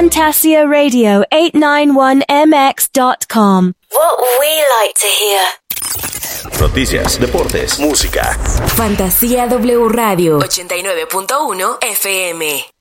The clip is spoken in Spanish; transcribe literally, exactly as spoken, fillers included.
Fantasia Radio eight ninety-one M X dot com. What we like to hear. Noticias, deportes, música. Fantasía W Radio ochenta y nueve punto uno F M.